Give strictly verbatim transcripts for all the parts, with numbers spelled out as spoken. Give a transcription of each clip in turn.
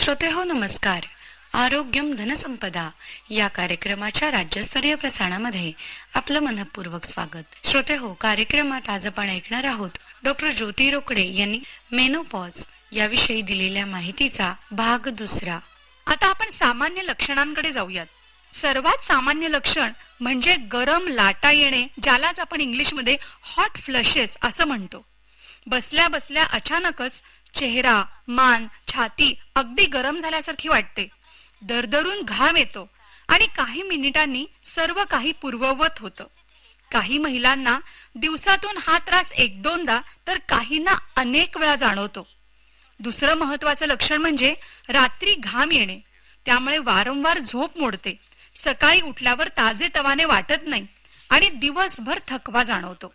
श्रोते हो नमस्कार. आरोग्यम धनसंपदा या कार्यक्रमाच्या राज्यस्तरीय प्रसारणामध्ये आपलं मनपूर्वक स्वागत. श्रोते हो, कार्यक्रमात आज आपण ऐकणार आहोत डॉक्टर ज्योती रोकडे यांनी मेनोपॉज याविषयी दिलेल्या माहितीचा भाग दुसरा. आता आपण सामान्य लक्षणांकडे जाऊयात. सर्वात सामान्य लक्षण म्हणजे गरम लाटा येणे, ज्यालाच आपण इंग्लिशमध्ये हॉट फ्लशेस असं म्हणतो. बसल्या बसल्या अचानकच चेहरा, मान, छाती अगदी गरम झाल्यासारखी वाटते. दरदरून घाम येतो आणि काही मिनिटांनी सर्व काही पूर्ववत होतं. काही महिलांना दिवसातून हा त्रास एक दोनदा तर काहींना अनेक वेळा जाणवतो. दुसरं महत्वाचं लक्षण म्हणजे रात्री घाम येणे. त्यामुळे वारंवार झोप मोडते. सकाळी उठल्यावर ताजेतवाने वाटत नाही आणि दिवसभर थकवा जाणवतो.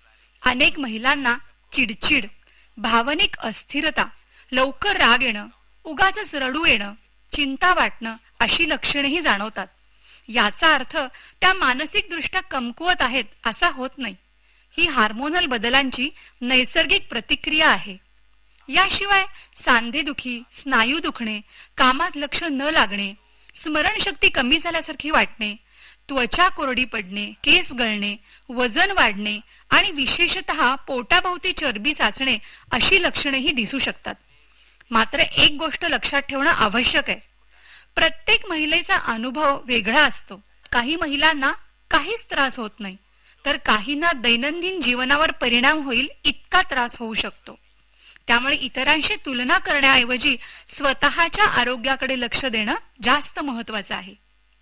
अनेक महिलांना चिडचिड, भावनिक अस्थिरता, लवकर राग येणं, उगाचच रडू येणं, चिंता वाटणं अशी लक्षणेही जाणवतात. याचा अर्थ त्या मानसिक दृष्ट्या कमकुवत आहेत असा होत नाही. ही हार्मोनल बदलांची नैसर्गिक प्रतिक्रिया आहे. याशिवाय सांधेदुखी, स्नायू दुखणे, कामात लक्ष न लागणे, स्मरणशक्ती कमी झाल्यासारखी वाटणे, त्वचा कोरडी पडणे, केस गळणे, वजन वाढणे आणि विशेषतः पोटाभोवती चरबी साचणे अशी लक्षणेही दिसू शकतात. मात्र एक गोष्ट लक्षात ठेवणं आवश्यक आहे. प्रत्येक महिलेचा अनुभव वेगळा असतो. काही महिलांना काहीच त्रास होत नाही, तर काहींना दैनंदिन जीवनावर परिणाम होईल इतका त्रास होऊ शकतो. त्यामुळे इतरांशी तुलना करण्याऐवजी स्वतःच्या आरोग्याकडे लक्ष देणं जास्त महत्वाचं आहे.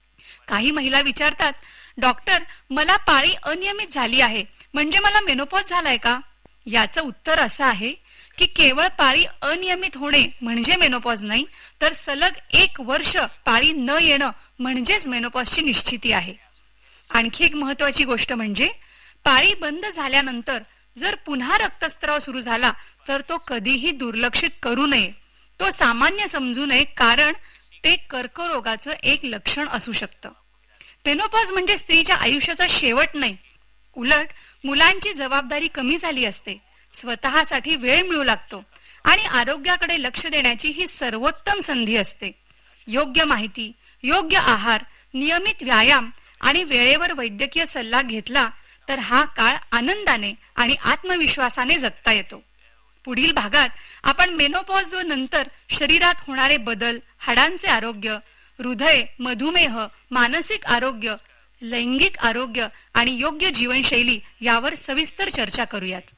काही महिला विचारतात, डॉक्टर मला पाळी अनियमित झाली आहे, म्हणजे मला मेनोपॉज झालाय का? याचं उत्तर असं आहे की केवळ पाळी अनियमित होणे म्हणजे मेनोपॉज नाही, तर सलग एक वर्ष पाळी न येणं म्हणजेच मेनोपॉजची निश्चिती आहे. आणखी एक महत्वाची गोष्ट म्हणजे पाळी बंद झाल्यानंतर जर पुन्हा रक्तस्राव सुरू झाला तर तो कधीही दुर्लक्षित करू नये. तो सामान्य समजू नये, कारण ते कर्करोगाचं एक लक्षण असू शकतं. मेनोपॉज म्हणजे स्त्रीच्या आयुष्याचा शेवट नाही. उलट मुलांची जबाबदारी कमी झाली असते, स्वतःसाठी वेळ मिळू लागतो आणि आरोग्याकडे लक्ष देण्याची ही सर्वोत्तम संधी असते. योग्य माहिती, योग्य आहार, नियमित व्यायाम आणि वेळेवर वैद्यकीय सल्ला घेतला तर हा काळ आनंदाने आणि आत्मविश्वासाने जगता येतो. पुढील भागात आपण मेनोपॉज नंतर शरीरात होणारे बदल, हाडांचे आरोग्य, हृदय, मधुमेह, मानसिक आरोग्य, लैंगिक आरोग्य आणि योग्य जीवनशैली यावर सविस्तर चर्चा करूयात.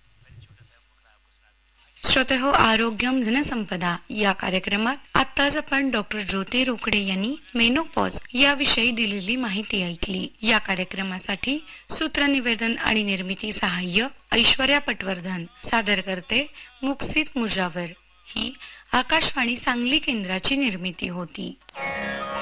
श्रोते हो, आरोग्यम धनसंपदा या कार्यक्रमात आताच आपण डॉक्टर ज्योती रोकडे यांनी मेनोपॉज याविषयी दिलेली माहिती ऐकली. या कार्यक्रमासाठी सूत्रनिवेदन आणि निर्मिती सहाय्य ऐश्वर्या पटवर्धन, सादर करते मुक्सित मुजावर. ही आकाशवाणी सांगली केंद्राची निर्मिती होती.